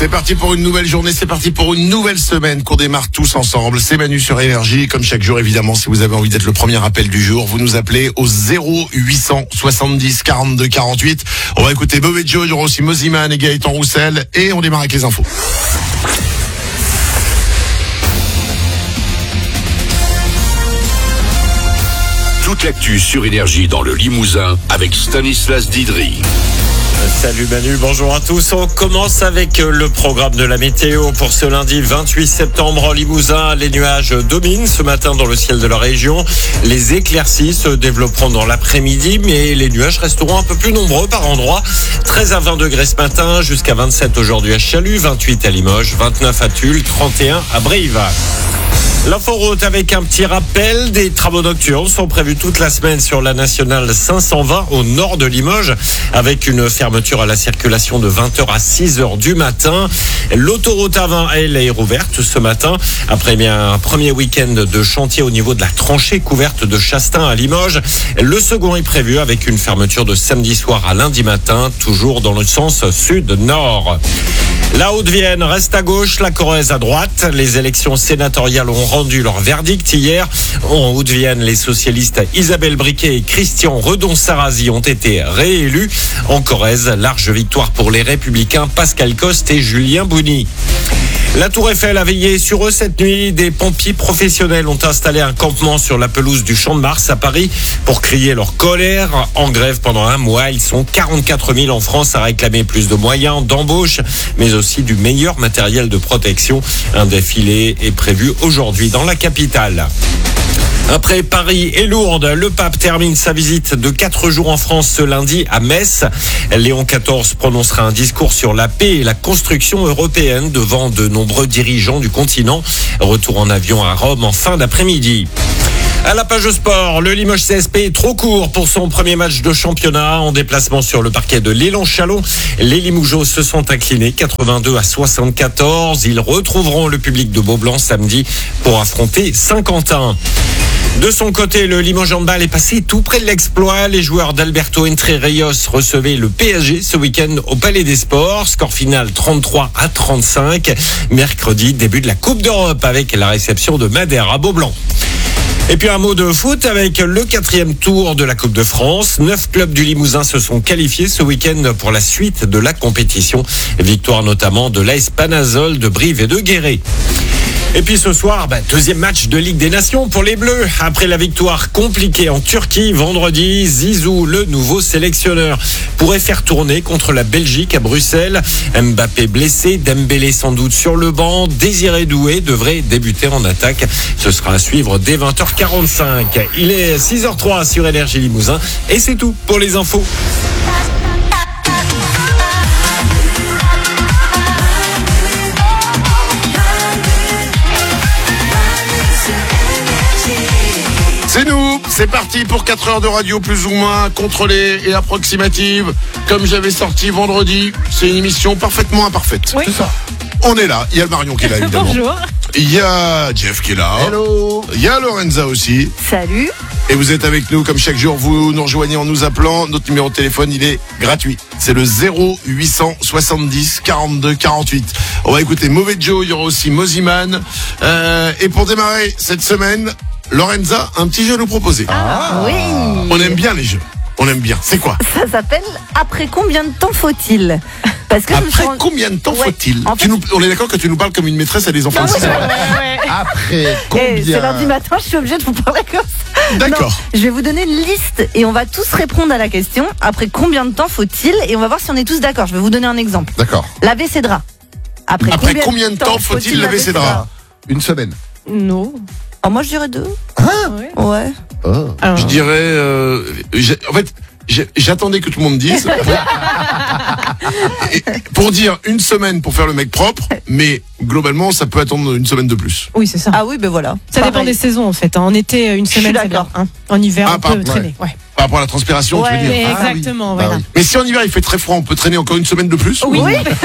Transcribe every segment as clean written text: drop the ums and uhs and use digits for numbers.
C'est parti pour une nouvelle journée, c'est parti pour une nouvelle semaine qu'on démarre tous ensemble. C'est Manu sur Énergie. Comme chaque jour, évidemment, si vous avez envie d'être le premier appel du jour, vous nous appelez au 0800 70 42 48. On va écouter Mauvais Joe, il y aura aussi Moziman et Gaëtan Roussel. Et on démarre avec les infos. Toute l'actu sur Énergie dans le Limousin avec Stanislas Didry. Salut Manu, bonjour à tous. On commence avec le programme de la météo pour ce lundi 28 septembre en Limousin. Les nuages dominent ce matin dans le ciel de la région. Les éclaircies se développeront dans l'après-midi, mais les nuages resteront un peu plus nombreux par endroits. 13 à 20 degrés ce matin, jusqu'à 27 aujourd'hui à Chalut, 28 à Limoges, 29 à Tulle, 31 à Brive. L'inforoute avec un petit rappel, des travaux nocturnes sont prévus toute la semaine sur la nationale 520 au nord de Limoges, avec une fermeture à la circulation de 20h à 6h du matin. L'autoroute A20, elle, est rouverte ce matin, après un premier week-end de chantier au niveau de la tranchée couverte de Chastin à Limoges. Le second est prévu avec une fermeture de samedi soir à lundi matin, toujours dans le sens sud-nord. La Haute-Vienne reste à gauche, la Corrèze à droite. Les élections sénatoriales ont rendu leur verdict hier. En Haute-Vienne, les socialistes Isabelle Briquet et Christian Redon-Sarrazy ont été réélus. En Corrèze, large victoire pour les Républicains Pascal Coste et Julien Bouny. La Tour Eiffel a veillé sur eux cette nuit. Des pompiers professionnels ont installé un campement sur la pelouse du Champ de Mars à Paris pour crier leur colère. En grève pendant un mois, ils sont 44 000 en France à réclamer plus de moyens d'embauche, mais aussi du meilleur matériel de protection. Un défilé est prévu aujourd'hui dans la capitale. Après Paris et Lourdes, le pape termine sa visite de 4 jours en France ce lundi à Metz. Léon XIV prononcera un discours sur la paix et la construction européenne devant de nombreux dirigeants du continent. Retour en avion à Rome en fin d'après-midi. À la page sport, le Limoges CSP est trop court pour son premier match de championnat en déplacement sur le parquet de l'Élan-Chalon. Les Limougeaux se sont inclinés 82 à 74. Ils retrouveront le public de Beaublanc samedi pour affronter Saint-Quentin. De son côté, le Limoges Handball est passé tout près de l'exploit. Les joueurs d'Alberto Entre Rios recevaient le PSG ce week-end au Palais des Sports. Score final 33 à 35. Mercredi, début de la Coupe d'Europe avec la réception de Madère à Beaublanc. Et puis un mot de foot avec le 4e tour de la Coupe de France. 9 clubs du Limousin se sont qualifiés ce week-end pour la suite de la compétition. Victoire notamment de l'AS Panazol, de Brive et de Guéret. Et puis ce soir, deuxième match de Ligue des Nations pour les Bleus. Après la victoire compliquée en Turquie vendredi, Zizou, le nouveau sélectionneur, pourrait faire tourner contre la Belgique à Bruxelles. Mbappé blessé, Dembélé sans doute sur le banc. Désiré Doué devrait débuter en attaque. Ce sera à suivre dès 20h45. Il est 6h03 sur Énergie Limousin. Et c'est tout pour les infos. C'est nous, c'est parti pour 4 heures de radio plus ou moins contrôlée et approximative. Comme j'avais sorti vendredi, c'est une émission parfaitement imparfaite. Oui. C'est ça. On est là, il y a le Marion qui est là évidemment. Bonjour. Il y a Jeff qui est là. Hello. Il y a Lorenza aussi. Salut. Et vous êtes avec nous comme chaque jour, vous nous rejoignez en nous appelant. Notre numéro de téléphone, il est gratuit. C'est le 0800 70 42 48. On va écouter Mauvais Joe, il y aura aussi Moziman. Et pour démarrer cette semaine, Lorenza, un petit jeu à nous proposer. Ah oui. On aime bien les jeux. On aime bien. C'est quoi? Ça s'appelle Après combien de temps faut-il? Parce que Après combien de temps faut-il? En fait- On est d'accord que tu nous parles comme une maîtresse à des enfants de 6 ans. Après combien? C'est lundi matin, je suis obligée de vous parler comme ça. D'accord. Non, je vais vous donner une liste et on va tous répondre à la question. Après combien de temps faut-il? Et on va voir si on est tous d'accord. Je vais vous donner un exemple. D'accord. Laver ses draps. Après combien de temps faut-il laver ses draps? Une semaine. Non. Oh, moi je dirais 2. Hein? Ouais. Oh. Je dirais... en fait, j'attendais que tout le monde dise. Et pour dire une semaine pour faire le mec propre, mais globalement, ça peut attendre une semaine de plus. Oui, c'est ça. Ah oui, ben voilà. Ça dépend Pareil. des saisons en fait. En été, une Je suis semaine, c'est bien. d'accord. Hein. En hiver, Ah, on par- peut traîner. Ouais. Par rapport à la transpiration, tu veux Ouais. dire. Mais Ah, oui. exactement, Bah voilà. oui. Mais si en hiver il fait très froid, on peut traîner encore une semaine de plus? Oui.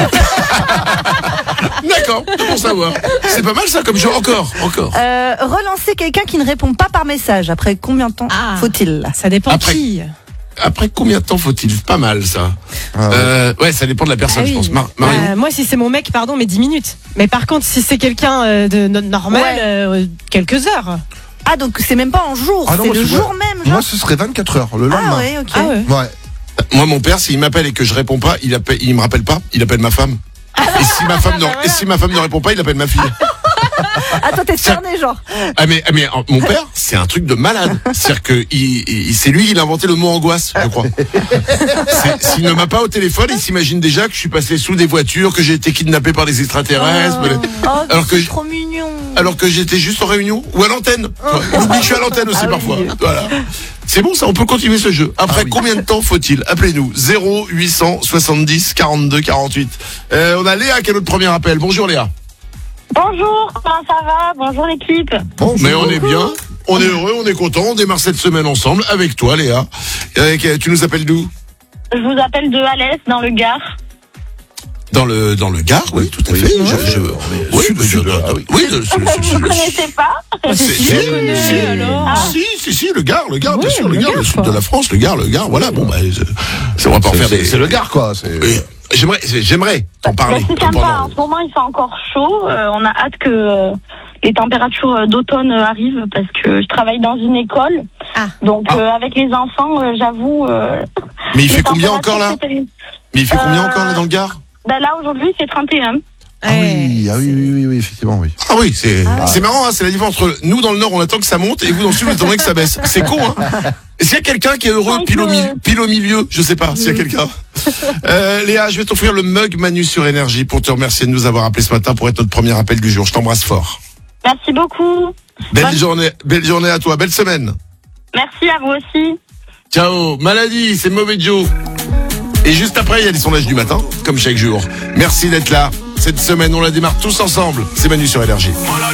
D'accord, c'est pour savoir. C'est pas mal ça comme jeu, encore. Relancer quelqu'un qui ne répond pas par message. Après combien de temps Ah. faut-il? Ça dépend Après- qui. après combien de temps faut-il? Pas mal, ça. Ouais, ça dépend de la personne, Ah je oui. pense. Marion? Moi, si c'est mon mec, pardon, mais 10 minutes. Mais par contre, si c'est quelqu'un de normal, quelques heures. Ah, donc c'est même pas en jour, Ah non, c'est moi, le c'est- jour même, genre. Moi, ce serait 24 heures, le lendemain. Ah ouais, ok. Ah ouais. Ouais. Moi, mon père, s'il m'appelle et que je réponds pas, il me rappelle pas, il appelle ma femme. Et si ma femme ne répond pas, il appelle ma fille. Attends, t'es cerné, genre. Ah mais mon père, c'est un truc de malade. C'est-à-dire que c'est lui qui a inventé le mot angoisse, je crois. S'il ne m'a pas au téléphone, il s'imagine déjà que je suis passé sous des voitures, que j'ai été kidnappé par des extraterrestres. Alors que c'est trop mignon. Alors que j'étais juste en réunion ou à l'antenne. Il oublie que je suis à l'antenne aussi parfois. Voilà. C'est bon, ça, on peut continuer ce jeu. Après combien de temps faut-il? Appelez-nous 0870 42 48. On a Léa qui est notre premier appel. Bonjour Léa. Bonjour, comment ça va? Bonjour l'équipe. Mais on est bien, on est heureux, on est content. On démarre cette semaine ensemble avec toi Léa. Tu nous appelles d'où? Je vous appelle de Alès, dans le Gard. Dans le Gard, oui, tout à fait. Vous ne connaissez pas? Si, le Gard, bien sûr, le Gard, le sud quoi. de la France, le Gard, voilà, bon, bah, on va pas en faire des... C'est le Gard, quoi. Oui. J'aimerais t'en parler. C'est sympa, en ce moment il fait encore chaud. On a hâte que les températures d'automne arrivent parce que je travaille dans une école. Donc avec les enfants, j'avoue... Mais il fait combien encore là? Mais il fait combien encore là dans le Gard? Bah là aujourd'hui c'est 31. Oui, effectivement, oui. Ah oui, c'est marrant, hein, c'est la différence entre nous dans le Nord on attend que ça monte et vous dans le Sud vous attendez que ça baisse. C'est con, hein. Est-ce qu'il y a quelqu'un qui est heureux pile au milieu? Je sais pas s'il y a quelqu'un. Léa, je vais t'offrir le mug Manu sur Énergie pour te remercier de nous avoir appelé ce matin pour être notre premier appel du jour. Je t'embrasse fort. Merci beaucoup. Belle journée à toi, belle semaine. Merci à vous aussi. Ciao. Maladie, c'est Mauvais Joe. Et juste après, il y a les sondages du matin, comme chaque jour. Merci d'être là. Cette semaine, on la démarre tous ensemble. C'est Manu sur Énergie.